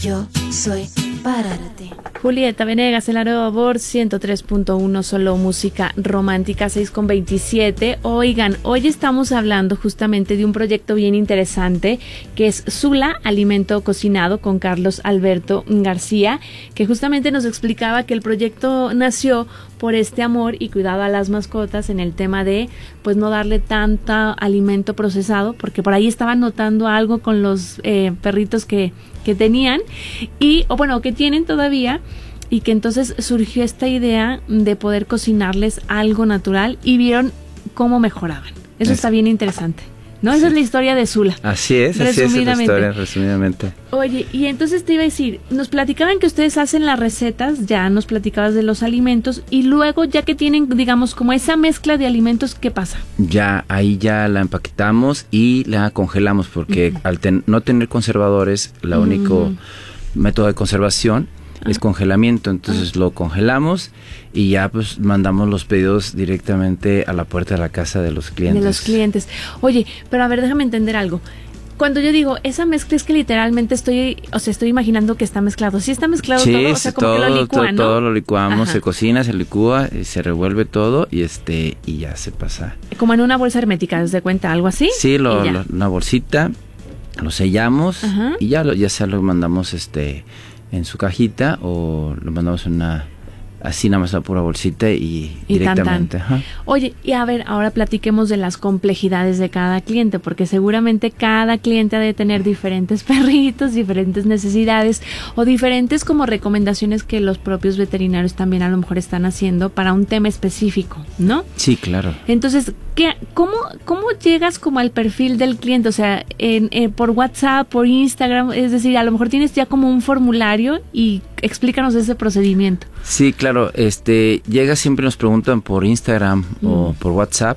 Yo soy para ti. Julieta Venegas, el Aro Babor 103.1, solo música romántica, 6:27. Oigan, hoy estamos hablando justamente de un proyecto bien interesante que es Zula, Alimento Cocinado, con Carlos Alberto García, que justamente nos explicaba que el proyecto nació por este amor y cuidado a las mascotas en el tema de pues no darle tanta alimento procesado, porque por ahí estaban notando algo con los perritos que tenían y o bueno, que tienen todavía, y que entonces surgió esta idea de poder cocinarles algo natural y vieron cómo mejoraban. Eso está bien interesante, ¿no? Sí. Esa es la historia de Zula. Así es la historia, resumidamente. Oye, y entonces te iba a decir, nos platicaban que ustedes hacen las recetas, ya nos platicabas de los alimentos, y luego ya que tienen, digamos, como esa mezcla de alimentos, ¿qué pasa? Ya, ahí ya la empaquetamos y la congelamos, porque al no tener conservadores, el único método de conservación es congelamiento, entonces lo congelamos y ya pues mandamos los pedidos directamente a la puerta de la casa de los clientes. De los clientes. Oye, pero a ver, déjame entender algo. Cuando yo digo esa mezcla es que literalmente estoy imaginando que está mezclado. ¿Sí está mezclado sí, todo? O sea, como que lo licúan, ¿no? Todo lo licuamos, se cocina, se licúa, se revuelve todo y y ya se pasa. Como en una bolsa hermética, ¿te das cuenta? ¿Algo así? Sí, una bolsita, lo sellamos y ya se lo mandamos en su cajita o lo mandamos en así nada más la pura bolsita y directamente. Tan. Oye, y a ver, ahora platiquemos de las complejidades de cada cliente, porque seguramente cada cliente ha de tener diferentes perritos, diferentes necesidades o diferentes como recomendaciones que los propios veterinarios también a lo mejor están haciendo para un tema específico, ¿no? Sí, claro. Entonces, ¿cómo llegas como al perfil del cliente? O sea, por WhatsApp, por Instagram, es decir, a lo mejor tienes ya como un formulario y explícanos ese procedimiento. Sí, claro, llega, siempre nos preguntan por Instagram o por WhatsApp,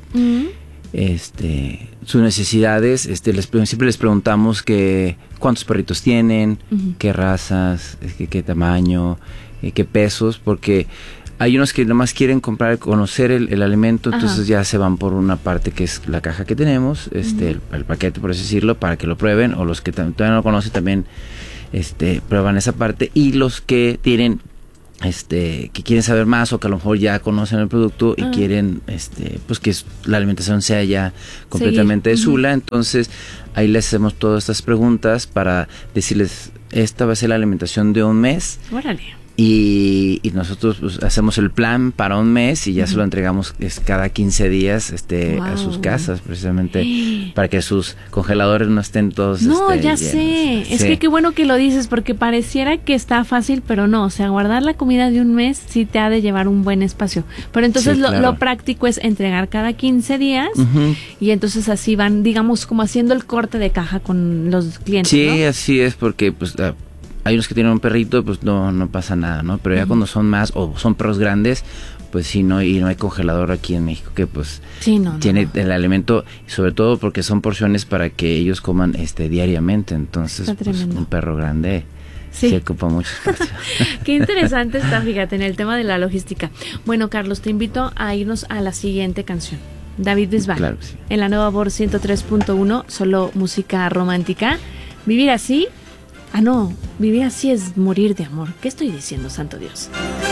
sus necesidades, siempre les preguntamos cuántos perritos tienen, qué razas, qué tamaño, qué pesos, porque hay unos que nomás quieren conocer el alimento, entonces ya se van por una parte que es la caja que tenemos, el paquete, por así decirlo, para que lo prueben, o los que todavía no lo conocen también prueban esa parte, y los que tienen que quieren saber más o que a lo mejor ya conocen el producto y quieren pues que la alimentación sea ya completamente de Zula, entonces ahí les hacemos todas estas preguntas para decirles, esta va a ser la alimentación de un mes. Órale. Y nosotros pues, hacemos el plan para un mes y ya se lo entregamos cada 15 días a sus casas, precisamente para que sus congeladores no estén todos ya llenos. sé, es que qué bueno que lo dices, porque pareciera que está fácil, pero no, o sea, guardar la comida de un mes sí te ha de llevar un buen espacio, pero entonces lo práctico es entregar cada 15 días y entonces así van, digamos, como haciendo el corte de caja con los clientes, sí, ¿no? Así es, porque pues hay unos que tienen un perrito, pues no pasa nada, ¿no? Pero ya cuando son más, o son perros grandes, pues sí, no hay congelador aquí en México que pues tiene el alimento, sobre todo porque son porciones para que ellos coman diariamente, entonces pues, un perro grande se ocupa mucho espacio. Qué interesante está, fíjate, en el tema de la logística. Bueno, Carlos, te invito a irnos a la siguiente canción. David Bisbal, claro que sí. En la Nueva Babor 103.1, solo música romántica. Vivir así... vivir así es morir de amor. ¿Qué estoy diciendo, santo Dios?